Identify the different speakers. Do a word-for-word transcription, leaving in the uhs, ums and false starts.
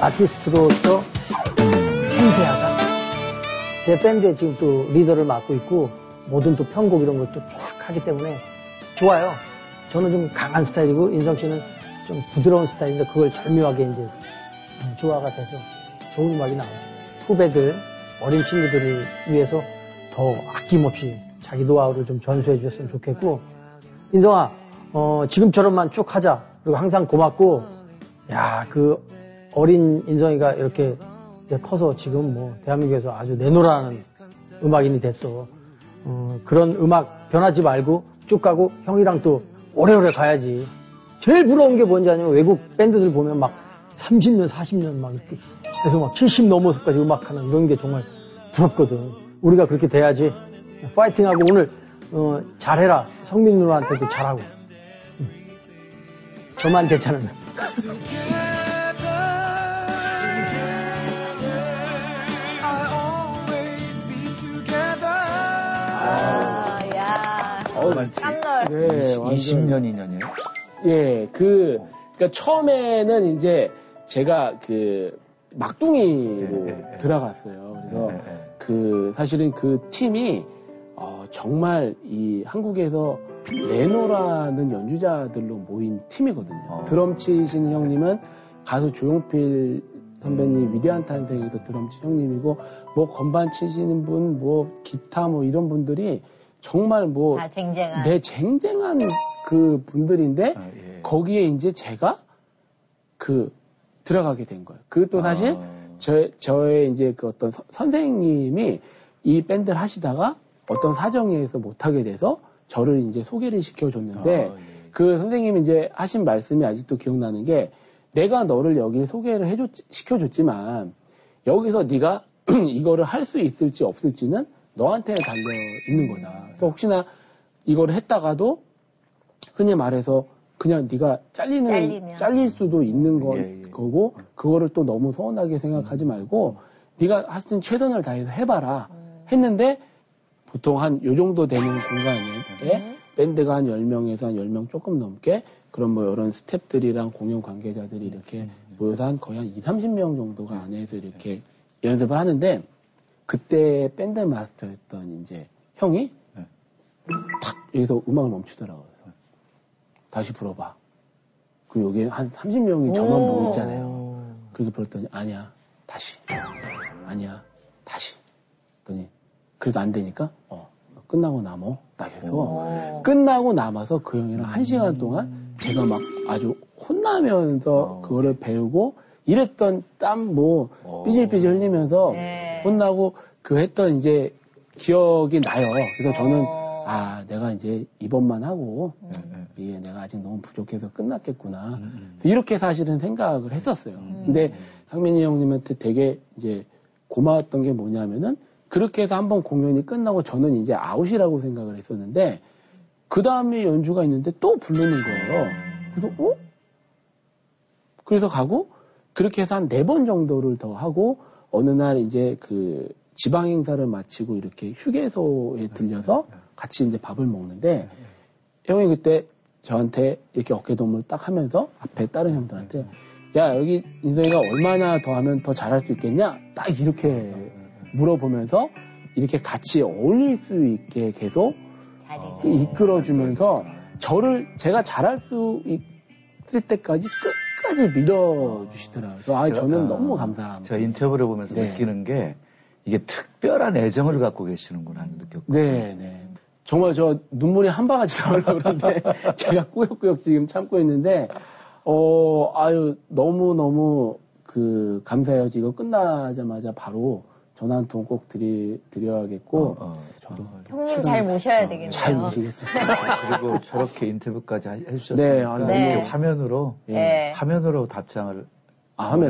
Speaker 1: 아티스트로서 생생하다. 제 밴드에 지금 또 리더를 맡고 있고 모든 또 편곡 이런 것도 쫙 하기 때문에 좋아요. 저는 좀 강한 스타일이고 인성 씨는 좀 부드러운 스타일인데 그걸 절묘하게 이제 조화가 돼서 좋은 음악이 나와요. 후배들, 어린 친구들을 위해서 더 아낌없이 자기 노하우를 좀 전수해 주셨으면 좋겠고, 인성아, 어, 지금처럼만 쭉 하자. 그리고 항상 고맙고, 야, 그 어린 인성이가 이렇게 커서 지금 뭐 대한민국에서 아주 내노라는 음악인이 됐어. 어, 그런 음악 변하지 말고 쭉 가고 형이랑 또 오래오래 가야지. 제일 부러운 게 뭔지 아냐면 외국 밴드들 보면 막 삼십 년, 사십 년 막 이렇게 해서 막 칠십 넘어서까지 음악하는 이런 게 정말 부럽거든. 우리가 그렇게 돼야지. 파이팅하고 오늘 어, 잘해라. 성민 누나한테도 잘하고. 응. 저만 괜찮으면.
Speaker 2: 아, 야.
Speaker 3: 어,
Speaker 2: 깜놀.
Speaker 3: 네, 이십 년, 이 년이요?
Speaker 4: 예, 그, 그니까 처음에는 이제 제가 그 막둥이로
Speaker 3: 네, 네, 네.
Speaker 4: 들어갔어요. 그래서
Speaker 3: 네, 네.
Speaker 4: 그 사실은 그 팀이 어, 정말 이 한국에서 레노라는 연주자들로 모인 팀이거든요.
Speaker 3: 어.
Speaker 4: 드럼 치신 형님은 가수 조용필 선배님 위대한 탄생에서 드럼 치 형님이고, 뭐 건반 치시는 분, 뭐 기타 뭐 이런 분들이 정말 뭐
Speaker 2: 아, 쟁쟁한.
Speaker 4: 내 쟁쟁한 그 분들인데,
Speaker 3: 아, 예.
Speaker 4: 거기에 이제 제가 그 들어가게 된 거예요. 그것도 사실
Speaker 3: 아.
Speaker 4: 저, 저의 이제 그 어떤 서, 선생님이 이 밴드를 하시다가 어떤 사정에서 못하게 돼서 저를 이제 소개를 시켜줬는데,
Speaker 3: 아, 예.
Speaker 4: 그 선생님이 이제 하신 말씀이 아직도 기억나는 게, 내가 너를 여기 소개를 해줬, 시켜줬지만 여기서 네가 이거를 할 수 있을지 없을지는 너한테 달려 있는 거다. 그래서 혹시나 이거를 했다가도 흔히 말해서 그냥 네가 잘리는
Speaker 2: 잘리면.
Speaker 4: 잘릴 수도 있는 거,
Speaker 3: 예, 예.
Speaker 4: 거고, 그거를 또 너무 서운하게 생각하지 말고 네가 하여튼 최선을 다해서 해봐라 했는데, 보통 한 요 정도 되는 공간에
Speaker 2: 음.
Speaker 4: 밴드가 한 열 명에서 한 열 명 조금 넘게, 그런 뭐 이런 스태프들이랑 공연 관계자들이 이렇게 모여서 한 거의 한 이삼십 명 정도가 안에서 이렇게 연습을 하는데, 그때 밴드 마스터였던 이제 형이
Speaker 3: 네.
Speaker 4: 탁 여기서 음악을 멈추더라고요. 그래서 다시 불어봐. 그 여기 한 삼십 명이 저만 보고 있잖아요. 그렇게 불었더니 아니야 다시, 아니야 다시 했더니, 그래도 안 되니까 어 끝나고 남어 딱 해서
Speaker 2: 오.
Speaker 4: 끝나고 남아서 그 형이랑 한 시간 동안 제가 막 아주 혼나면서
Speaker 3: 어.
Speaker 4: 그거를 배우고 이랬던 땀 뭐
Speaker 3: 어.
Speaker 4: 삐질삐질 흘리면서
Speaker 2: 네.
Speaker 4: 혼나고 그 했던 이제 기억이 나요. 그래서 저는
Speaker 2: 어.
Speaker 4: 아 내가 이제 이번만 하고
Speaker 3: 네.
Speaker 4: 이게 내가 아직 너무 부족해서 끝났겠구나.
Speaker 3: 음.
Speaker 4: 이렇게 사실은 생각을 했었어요.
Speaker 3: 음.
Speaker 4: 근데 상민이 형님한테 되게 이제 고마웠던 게 뭐냐면은, 그렇게 해서 한번 공연이 끝나고 저는 이제 아웃이라고 생각을 했었는데, 그 다음에 연주가 있는데 또 부르는 거예요. 그래서 어? 그래서 가고, 그렇게 해서 한 네 번 정도를 더 하고, 어느 날 이제 그 지방 행사를 마치고 이렇게 휴게소에 들려서 같이 이제 밥을 먹는데, 형이 그때 저한테 이렇게 어깨동무를 딱 하면서 앞에 다른 형들한테, 야 여기 인성이가 얼마나 더 하면 더 잘할 수 있겠냐? 딱 이렇게 물어보면서 이렇게 같이 어울릴 수 있게 계속
Speaker 2: 자리를.
Speaker 4: 이끌어주면서 저를 제가 잘할 수 있을 때까지 끝까지 믿어주시더라고요. 그래서 아, 저는 너무 감사합니다.
Speaker 3: 제가 인터뷰를 보면서
Speaker 4: 네.
Speaker 3: 느끼는 게 이게 특별한 애정을 갖고 계시는구나 하는 느꼈거든요.
Speaker 4: 네, 네. 정말 저 눈물이 한 바가지 나오려고 그러는데 제가 꾸역꾸역 지금 참고 있는데, 어, 아유, 너무너무 그 감사해요. 이거 끝나자마자 바로 전화 한 통 꼭 드리, 드려야겠고,
Speaker 3: 어, 어.
Speaker 4: 저도
Speaker 2: 형님 잘 모셔야 되겠네요.
Speaker 4: 잘 모시겠습니다.
Speaker 3: 그리고 저렇게 인터뷰까지 해- 해주셨으니까
Speaker 4: 네, 아,
Speaker 3: 이렇게
Speaker 2: 네.
Speaker 3: 화면으로
Speaker 2: 네.
Speaker 3: 화면으로 답장을
Speaker 4: 아, 하면